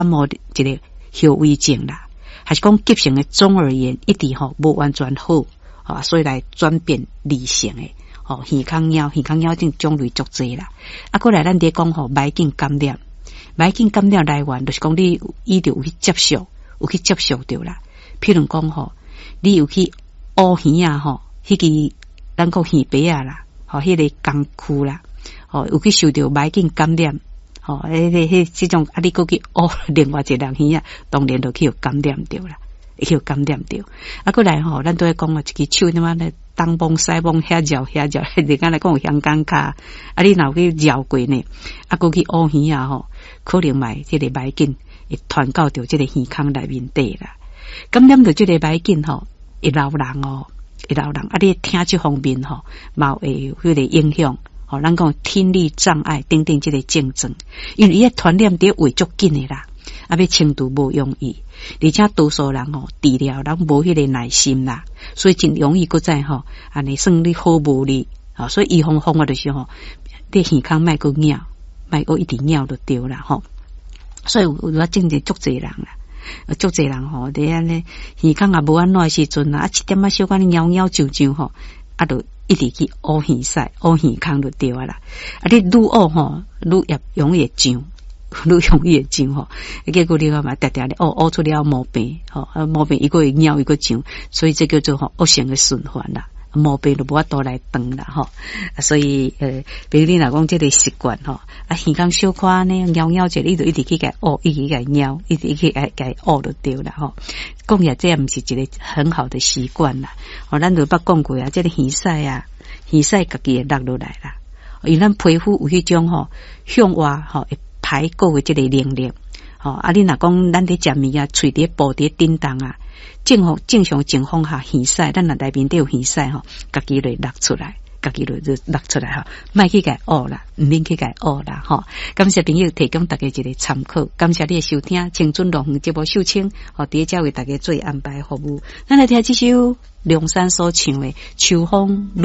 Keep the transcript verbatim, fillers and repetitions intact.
冒一个后遗症啦，还是讲急性的中耳炎一直吼无完全好啊，所以来转变理性的哦，耳孔鸟、耳孔鸟症种类足济啦。啊，过来咱伫讲吼霾镜感染，霾镜感染来源就是讲你伊就有去接触，有去接触到啦。譬如讲吼，你有去乌耳啊吼，迄个咱讲耳鼻啊啦，吼迄个工区啦，吼有去受到霾镜感染。哦，迄个迄这种啊，你过去哦，另外一个人耳啊，当然就去有感染着啦，会去有感染着。啊，过来吼，咱都会讲啊，一支手他妈的东帮西帮遐绕遐绕，人家来讲有香港卡，啊，你若有去绕过呢，啊，过去乌耳啊吼，可能买这个霾镜会传到着这个耳孔内面底啦。感染着这个霾镜吼，会老人哦，会老人啊，你听这方面吼，嘛会有迄个影响。哦，咱讲听力障碍等等这个症状，因为伊个传染伫位足紧的啦，啊，要程度无容易，而且多数人吼治疗人无迄个耐心啦，所以真容易搁再吼，安尼算你好无力啊，所以预防方法就是吼，你耳孔莫搁咬，莫搁一直咬就对啦吼，所以有我正正足济人啦。足济人吼，伫安尼耳孔也无安怎时阵啊，一点仔小可咬咬啾啾吼，啊，就一直去乌耳屎、乌耳孔就对啊啦。啊，你愈乌吼，愈也容易痒，愈容易痒吼。结果你看嘛，常常咧乌乌出了毛病，吼，啊毛病一个会咬一个痒，所以这叫做吼恶性的循环啦。毛病就无法度来断啦吼，所以呃，比如你若讲这个习惯吼，啊耳孔小可呢，咬咬者，你就一直去甲乌，一直甲咬，一直去甲甲乌就对啦吼。讲也这也毋是一个很好的习惯啦，哦，咱就捌讲过啊，这个耳屎啊，耳屎家己会落落来啦，因为咱皮肤有迄种吼向外吼会排垢的这个能力，吼啊，你若讲咱伫食物啊，喙伫布伫叮当啊。正常正常情况下，耳屎咱若内面都有耳屎吼，家己就落出来，家己就就落出来吼，莫去甲学啦，毋免去甲学啦吼。感谢朋友提供大家一个参考，感谢你的收听，青春龙节目秀清，吼，伫遮为大家做安排服务。咱来听这首梁山所唱的《秋风》。